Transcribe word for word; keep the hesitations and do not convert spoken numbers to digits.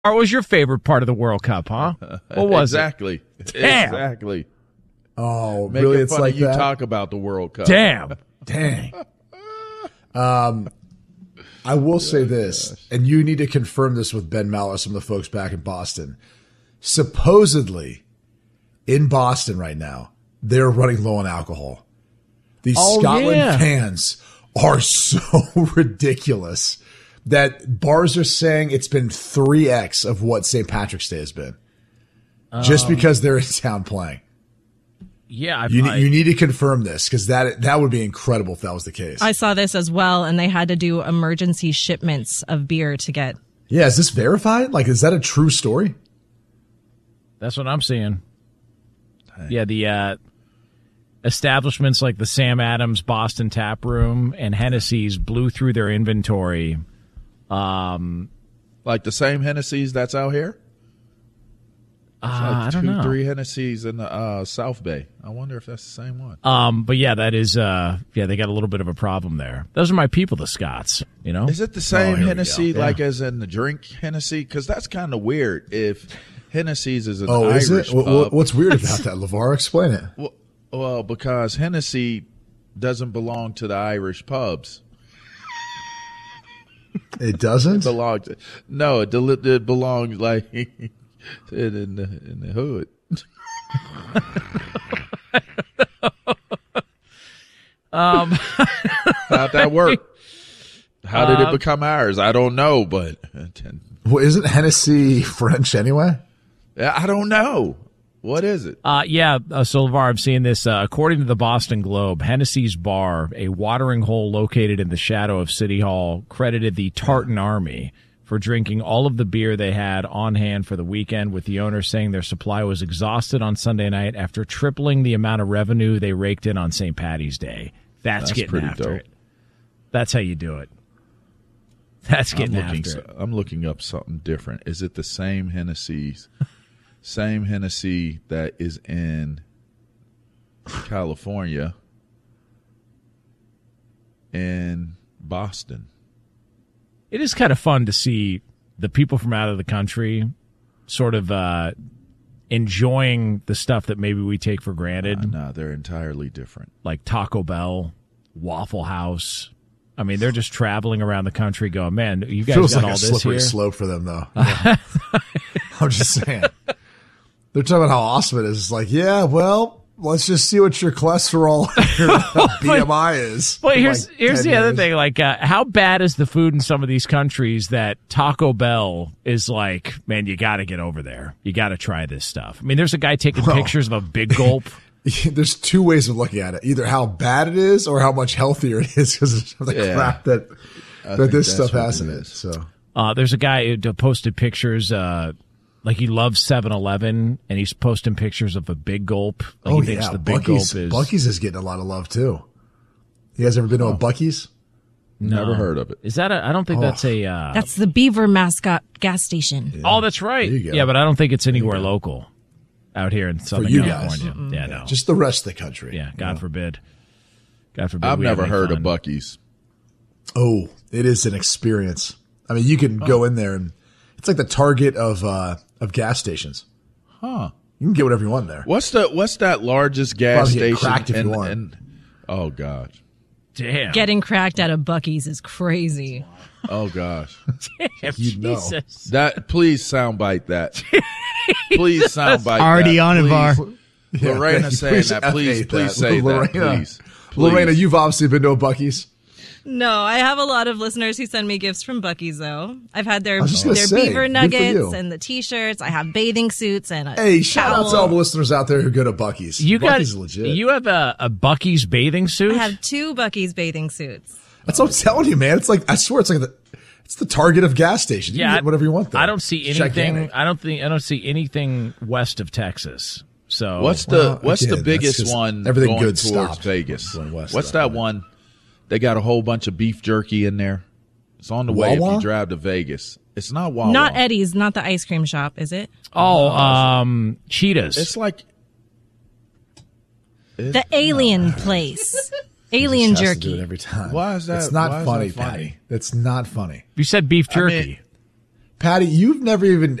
What was your favorite part of the World Cup, huh? What was exactly. it? Damn. Exactly. Oh, Making really? It's fun like of you that? talk about the World Cup. Damn. Dang. Um, I will say this, and you need to confirm this with Ben Maller, some of the folks back in Boston. Supposedly, in Boston right now, they're running low on alcohol. These Oh, Scotland yeah. fans are so ridiculous that bars are saying it's been three X of what Saint Patrick's Day has been. Just Um, because they're in town playing. Yeah, I, You, I, you need to confirm this because that that would be incredible if that was the case. I saw this as well, and they had to do emergency shipments of beer to get. Yeah, is this verified? Like, is that a true story? that's what I'm seeing. Yeah, the uh, establishments like the Sam Adams Boston Tap Room and Hennessy's blew through their inventory. Um, Like the same Hennessy's that's out here? uh, Like I don't two, know. three Hennessy's in the uh, South Bay. I wonder if that's the same one. Um, but yeah, that is, uh, yeah, they got a little bit of a problem there. Those are my people, the Scots, you know? Is it the same Oh, here we Hennessy go. like as in the drink Hennessy? Because that's kind of weird if Hennessy's is an Oh, Irish is it? What- pub. what- what's weird about that, LeVar? Explain it. Well, well, because Hennessy doesn't belong to the Irish pubs. It doesn't? Belongs no, it, del- it belongs like in, in the in the hood. Um, How'd that work? How did Um, it become ours? I don't know, but Well, isn't Hennessy French anyway? I don't know. What is it? Uh, yeah, uh, so LeVar, I'm seeing this. Uh, according to the Boston Globe, Hennessy's Bar, a watering hole located in the shadow of City Hall, credited the Tartan Army for drinking all of the beer they had on hand for the weekend, with the owner saying their supply was exhausted on Sunday night after tripling the amount of revenue they raked in on Saint Patty's Day. That's, That's getting pretty after dope. it. That's how you do it. That's getting I'm looking, after it. I'm looking up something different. Is it the same Hennessy's? Same Hennessy that is in California and Boston. It is kind of fun to see the people from out of the country sort of uh, enjoying the stuff that maybe we take for granted, Uh, no, they're entirely different. like Taco Bell, Waffle House. I mean, they're just traveling around the country going, man, you guys Feels got like all a this slippery here. slope for them, though. Yeah. I'm just saying. They're talking about how awesome it is. It's like, yeah, well, let's just see what your cholesterol, your B M I is. Well, in here's like here's ten the other years. thing. Like, uh, how bad is the food in some of these countries that Taco Bell is like, man, you got to get over there. You got to try this stuff. I mean, there's a guy taking Well- pictures of a big gulp. There's two ways of looking at it: either how bad it is or how much healthier it is because of the Yeah. crap that that think this that's stuff what has it in it. is. So Uh, there's a guy who d- posted pictures, uh, like he loves seven eleven, and he's posting pictures of a big gulp. Like oh he thinks yeah, the big Bucky's gulp is. Bucky's is getting a lot of love too. You guys ever been to a Bucky's? Never heard of it. Is that a? I don't think Oh. that's a. Uh, That's the Beaver mascot gas station. oh, that's right. There you go. Yeah, but I don't think it's anywhere local out here in Southern you guys. California. Yeah, no. Just the rest of the country. yeah, God forbid. God forbid. I've we have never any heard fun. of Bucky's. Oh, it is an experience. I mean, you can Oh. go in there and it's like the Target of uh, of gas stations. Huh. You can get whatever you want there. What's the what's that largest gas Probably get station? cracked if you in- want. in- oh gosh. Damn. Getting cracked out of Bucky's is crazy. Oh gosh. Damn, You'd know. Jesus. That please soundbite that. Please soundbite Already that. on it, Please. Var. Yeah, Lorena thank you. saying that. I Please, hate please say that, Lorena. please. Please. Lorena, you've obviously been to a Bucky's. No, I have a lot of listeners who send me gifts from Bucky's, though. I've had their, was just gonna their say, beaver good for nuggets you. and the T-shirts. I have bathing suits and a Hey, shout out to towel. all the listeners out there who go to Bucky's. You got Bucky's is legit. you have a, a Bucky's bathing suit. I have two Bucky's bathing suits. That's what I'm telling you, man. It's like I swear, it's like the it's the Target of gas stations. You yeah, can get whatever you want there. I don't see It's anything. gigantic. I don't think I don't see anything west of Texas. So What's the Well, what's again, the biggest that's just one everything going good towards stopped Vegas? going west What's of that that, one? They got a whole bunch of beef jerky in there. It's on the way if Wawa? you drive to Vegas. It's not Wawa. Not Eddie's, not the ice cream shop, is it? oh, um, cheetahs. It's like it's, The alien place. Alien Just has to do it jerky. every time. Why is that- It's not why is funny, that funny? Patty. It's not funny. you said beef I jerky. mean, Patty, you've never even